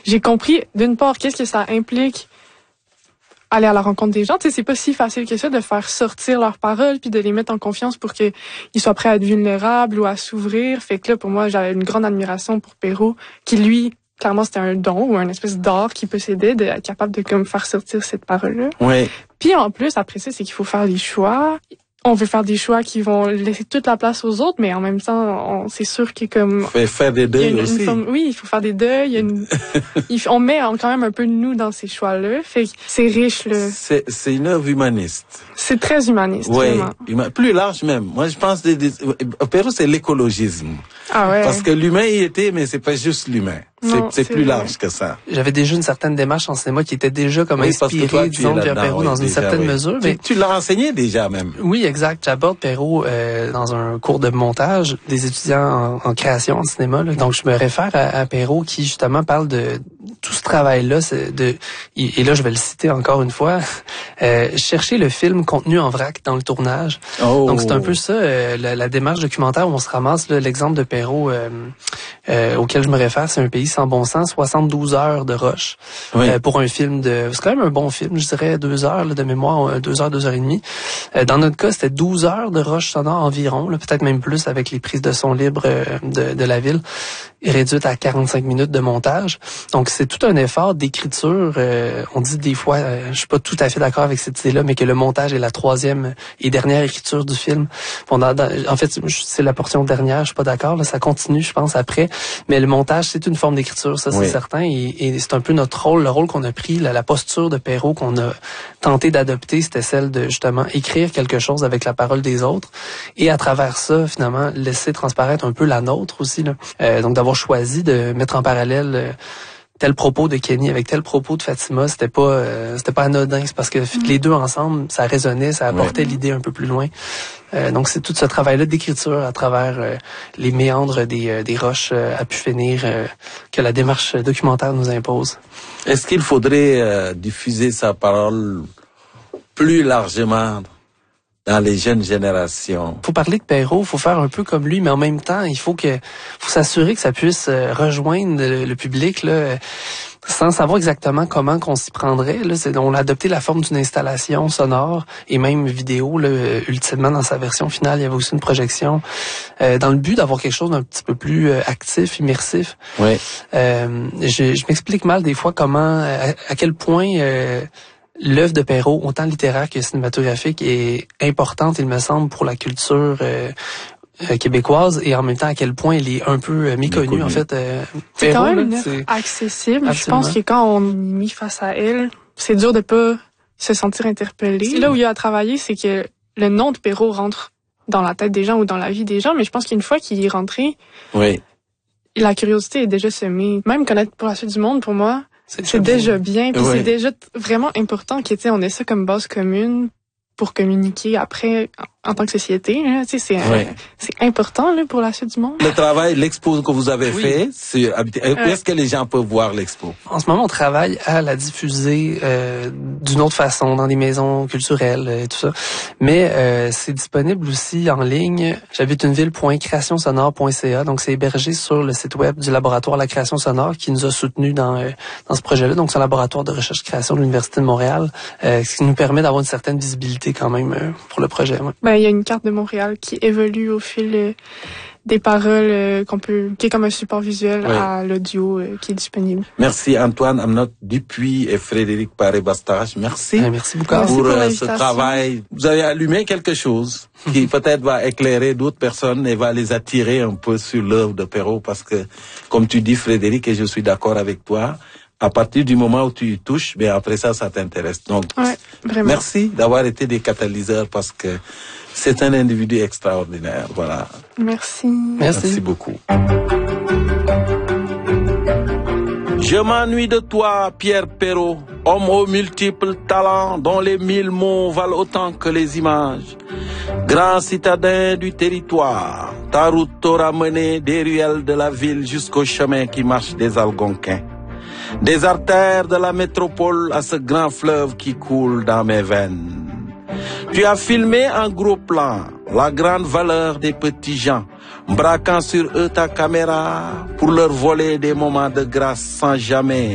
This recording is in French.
j'ai compris, d'une part, qu'est-ce que ça implique aller à la rencontre des gens. Tu sais, c'est pas si facile que ça de faire sortir leurs paroles puis de les mettre en confiance pour qu'ils soient prêts à être vulnérables ou à s'ouvrir. Fait que là, pour moi, j'avais une grande admiration pour Perrault, qui lui, clairement, c'était un don ou une espèce d'art qu'il possédait, d'être capable de comme faire sortir cette parole-là. Oui. Puis en plus, après ça, c'est qu'il faut faire des choix. On veut faire des choix qui vont laisser toute la place aux autres, mais en même temps, c'est sûr que comme... Faire des deuils aussi. Oui, il faut faire des deuils. On met quand même un peu de nous dans ces choix-là. Fait que c'est riche, là. C'est une œuvre humaniste. C'est très humaniste, oui, vraiment. Plus large même. Moi, je pense Perrault, c'est l'écologisme. Ah ouais. Parce que l'humain y était, mais c'est pas juste l'humain. C'est plus large que ça. J'avais déjà une certaine démarche en cinéma qui était déjà comme inspirée, disons, de Perrault dans une certaine mesure. Mais tu l'as enseigné déjà même. Oui, exact. J'aborde Perrault dans un cours de montage des étudiants en création en cinéma. Là. Donc, je me réfère à Perrault qui, justement, parle de tout ce travail-là. Et là, je vais le citer encore une fois. Chercher le film contenu en vrac dans le tournage. Oh. Donc, c'est un peu ça, la démarche documentaire où on se ramasse. Là, l'exemple de Perrault auquel je me réfère, c'est Un pays sans bon sens, 72 heures de rush pour un film de... C'est quand même un bon film, je dirais 2 heures là, de mémoire, 2 heures, 2 heures et demie. Dans notre cas, c'était 12 heures de rush sonore environ, là, peut-être même plus avec les prises de son libre de la ville, réduite à 45 minutes de montage. Donc, c'est tout un effort d'écriture. On dit des fois, je suis pas tout à fait d'accord avec cette idée-là, mais que le montage est la 3e et dernière écriture du film. En fait, c'est la portion dernière, je suis pas d'accord, là, ça continue, je pense, après. Mais le montage, c'est une forme d'écriture, ça, c'est certain. Et c'est un peu notre rôle, le rôle qu'on a pris, la posture de Perrault qu'on a tenté d'adopter, c'était celle de, justement, écrire quelque chose avec la parole des autres. Et à travers ça, finalement, laisser transparaître un peu la nôtre aussi, là. Donc, d'avoir choisi de mettre en parallèle tel propos de Kenny avec tel propos de Fatima, c'était pas anodin. C'est parce que les deux ensemble, ça résonnait, ça apportait l'idée un peu plus loin. Donc c'est tout ce travail-là d'écriture à travers les méandres des roches à pu finir que la démarche documentaire nous impose. Est-ce qu'il faudrait diffuser sa parole plus largement dans les jeunes générations? Faut parler de Perrault, faut faire un peu comme lui, mais en même temps, il faut s'assurer que ça puisse rejoindre le public là, sans savoir exactement comment qu'on s'y prendrait. Là, on a adopté la forme d'une installation sonore et même vidéo. Là, ultimement, dans sa version finale, il y avait aussi une projection dans le but d'avoir quelque chose d'un petit peu plus actif, immersif. Oui. Je m'explique mal des fois comment, à quel point l'œuvre de Perrault, autant littéraire que cinématographique, est importante, il me semble, pour la culture québécoise, et en même temps à quel point elle est un peu méconnue, en fait. C'est quand même une œuvre accessible. Absolument. Je pense que quand on est mis face à elle, c'est dur de pas se sentir interpellé. C'est là où il y a à travailler, c'est que le nom de Perrault rentre dans la tête des gens ou dans la vie des gens, mais je pense qu'une fois qu'il est rentré, la curiosité est déjà semée. Même connaître pour la suite du monde, pour moi, c'est déjà bien, puis c'est déjà vraiment important qu'on ait ça comme base commune pour communiquer après en tant que société. Là, c'est important là, pour la suite du monde. Le travail, l'expo que vous avez fait, où est-ce que les gens peuvent voir l'expo? En ce moment, on travaille à la diffuser d'une autre façon dans des maisons culturelles et tout ça. Mais c'est disponible aussi en ligne. J'habite une ville.créationsonore.ca. Donc, c'est hébergé sur le site web du laboratoire La Création Sonore qui nous a soutenus dans ce projet-là. Donc, c'est un laboratoire de recherche-création de l'Université de Montréal, ce qui nous permet d'avoir une certaine visibilité quand même pour le projet. Il y a une carte de Montréal qui évolue au fil des paroles qui est comme un support visuel à l'audio qui est disponible. Merci Antoine Amnot Dupuis et Frédéric Paré-Bastache. Merci. Merci beaucoup pour ce travail. Vous avez allumé quelque chose qui peut-être va éclairer d'autres personnes et va les attirer un peu sur l'œuvre de Perrault parce que, comme tu dis Frédéric, et je suis d'accord avec toi, à partir du moment où tu y touches, après ça t'intéresse. Donc, vraiment. Merci d'avoir été des catalyseurs parce que c'est un individu extraordinaire. Voilà. Merci. Merci beaucoup. Je m'ennuie de toi, Pierre Perrault, homme aux multiples talents dont les 1000 mots valent autant que les images. Grand citadin du territoire, ta route t'aura mené des ruelles de la ville jusqu'au chemin qui marche des Algonquins. Des artères de la métropole à ce grand fleuve qui coule dans mes veines. Tu as filmé en gros plan la grande valeur des petits gens, braquant sur eux ta caméra pour leur voler des moments de grâce sans jamais